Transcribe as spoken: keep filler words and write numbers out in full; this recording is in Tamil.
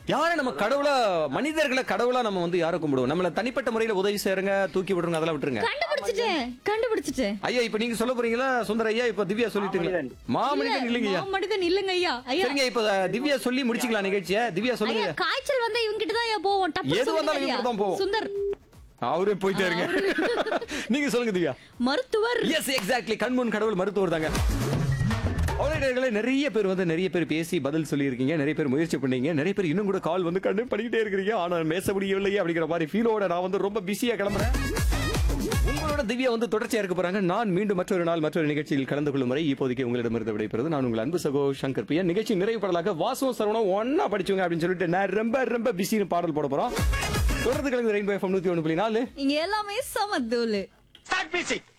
யாரை நம்ம கடவுளா மனிதர்களை கடவுளா நம்ம வந்து யாரை கும்பிடுவோம்? நம்மள தனிப்பட்ட முறையில உதவி செய்யறங்க, தூக்கி விடுறங்க, அதெல்லாம் விட்டுருங்க. கண்டுபிடிச்சிட்டேன் கண்டுபிடிச்சிட்டேன் ஐயா இப்ப நீங்க சொல்ல போறீங்களா சுந்தர் ஐயா? இப்ப திவ்யா சொல்லிட்டீங்க. மாமனிதன் இல்லைங்கய்யா. மனிதன் இல்லங்க ஐயா. ஐயா சரிங்க, இப்ப திவ்யா சொல்லி முடிச்சுக்கலாம் நிகழ்ச்சியை. திவ்யா சொல்லுங்க. ஐயா, காய்ச்சல் வந்தா இவங்க கிட்ட தான் ஐயா போவோம். டப்பு எது வந்தாலும் சொல்லுங்க இவங்க ஐயா. தான் போவோம். சுந்தர் அவரே போயிட்டே இருங்க. நீங்க சொல்லுங்க திவ்யா. மருத்துவர். எஸ் எக்ஸாக்ட்லி, கண்முன் கடவுள் மருத்துவர் தாங்க. அவர்களே நிறைய பேர் வந்து நிறைய பேர் பேசி பதில் சொல்லியிருக்கீங்க, நிறைய பேர் முயற்சி பண்ணீங்க, நிறைய பேர் இன்னும் கூட கால் வந்து கண்டு பண்ணிக்கிட்டே இருக்கிறீங்க. ஆனா பேச முடியவில்லையே அப்படிங்கிற மாதிரி ஃபீலோட நான் வந்து ரொம்ப பிஸியா கிளம்புறேன். உங்களோட திவ்யா வந்து தொடர்ச்சியா இருக்க போறாங்க. நான் மீண்டும் மற்றொரு நாள் மற்றொரு நிகழ்ச்சியில் கலந்து கொள்ளும் வரை இப்போதைக்கு உங்களிடமிருந்து விடைபெறுவது நான் உங்கள் அன்பு சகோ சங்கர் பிரியா. நிகழ்ச்சி நிறைவு பாடலாக வாசுவம் சரவணம் ஒன்னா படிச்சுங்க அப்படின்னு சொல்லிட்டு நான் ரொம்ப ரொம்ப பிஸின்னு பாடல் போட போறோம். தொடர்ந்து கலந்து ரெயின்போ எஃப்எம் நூத்தி ஒன்று புள்ளி நாலு. இங்க எல்லாமே சமதூளு. Start music.